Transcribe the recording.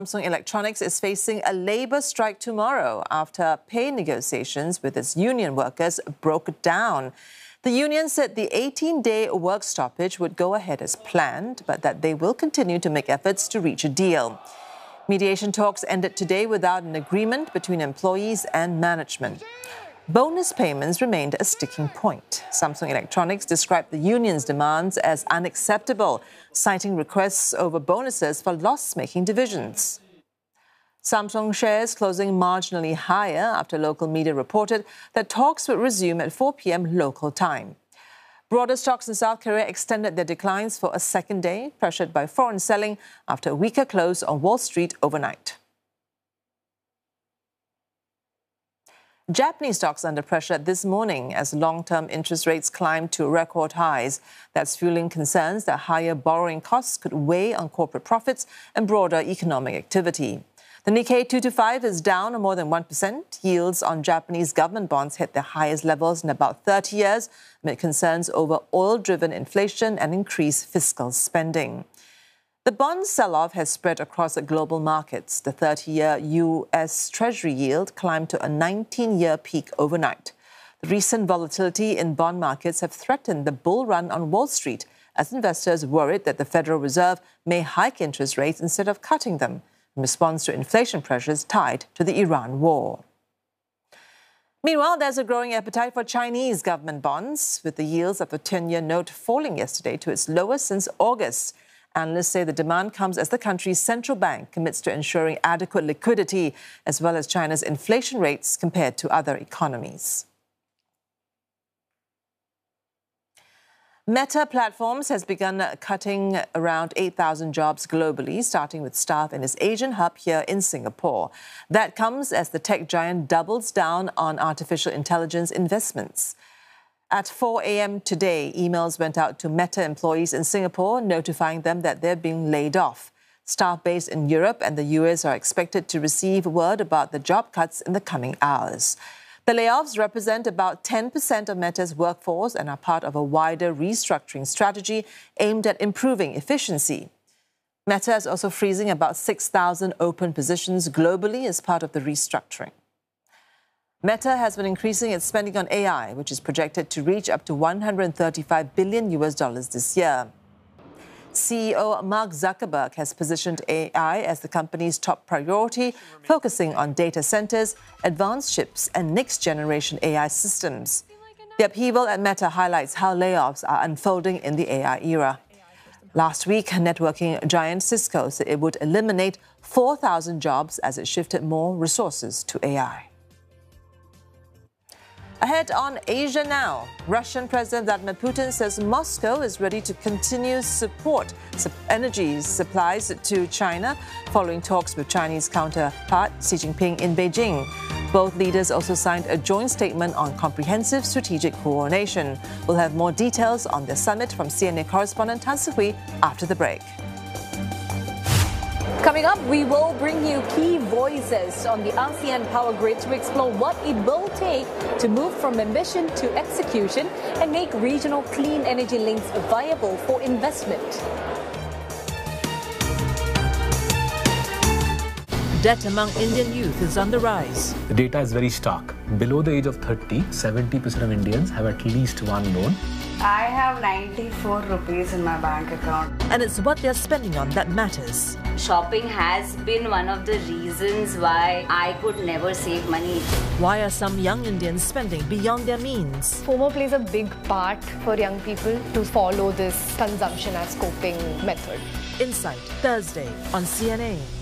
Samsung Electronics is facing a labour strike tomorrow after pay negotiations with its union workers broke down. The union said the 18-day work stoppage would go ahead as planned, but that they will continue to make efforts to reach a deal. Mediation talks ended today without an agreement between employees and management. Bonus payments remained a sticking point. Samsung Electronics described the union's demands as unacceptable, citing requests over bonuses for loss-making divisions. Samsung shares closing marginally higher after local media reported that talks would resume at 4 p.m. local time. Broader stocks in South Korea extended their declines for a second day, pressured by foreign selling after a weaker close on Wall Street overnight. Japanese stocks under pressure this morning as long-term interest rates climbed to record highs. That's fueling concerns that higher borrowing costs could weigh on corporate profits and broader economic activity. The Nikkei 225 is down more than 1%. Yields on Japanese government bonds hit their highest levels in about 30 years amid concerns over oil-driven inflation and increased fiscal spending. The bond sell-off has spread across the global markets. The 30-year U.S. Treasury yield climbed to a 19-year peak overnight. The recent volatility in bond markets have threatened the bull run on Wall Street as investors worried that the Federal Reserve may hike interest rates instead of cutting them in response to inflation pressures tied to the Iran war. Meanwhile, there's a growing appetite for Chinese government bonds, with the yields of the 10-year note falling yesterday to its lowest since August. Analysts say the demand comes as the country's central bank commits to ensuring adequate liquidity, as well as China's inflation rates compared to other economies. Meta Platforms has begun cutting around 8,000 jobs globally, starting with staff in its Asian hub here in Singapore. That comes as the tech giant doubles down on artificial intelligence investments. At 4 a.m. today, emails went out to Meta employees in Singapore, notifying them that they're being laid off. Staff based in Europe and the US are expected to receive word about the job cuts in the coming hours. The layoffs represent about 10% of Meta's workforce and are part of a wider restructuring strategy aimed at improving efficiency. Meta is also freezing about 6,000 open positions globally as part of the restructuring. Meta has been increasing its spending on AI, which is projected to reach up to $135 billion this year. CEO Mark Zuckerberg has positioned AI as the company's top priority, focusing on data centers, advanced chips, and next-generation AI systems. The upheaval at Meta highlights how layoffs are unfolding in the AI era. Last week, networking giant Cisco said it would eliminate 4,000 jobs as it shifted more resources to AI. Ahead on Asia Now, Russian President Vladimir Putin says Moscow is ready to continue support energy supplies to China following talks with Chinese counterpart Xi Jinping in Beijing. Both leaders also signed a joint statement on comprehensive strategic coordination. We'll have more details on the summit from CNA correspondent Tan Si-Hui after the break. Coming up, we will bring you key voices on the ASEAN Power Grid to explore what it will take to move from ambition to execution and make regional clean energy links viable for investment. Debt among Indian youth is on the rise. The data is very stark. Below the age of 30, 70% of Indians have at least one loan. I have 94 rupees in my bank account. And it's what they're spending on that matters. Shopping has been one of the reasons why I could never save money. Why are some young Indians spending beyond their means? FOMO plays a big part for young people to follow this consumption as coping method. Insight, Thursday on CNA.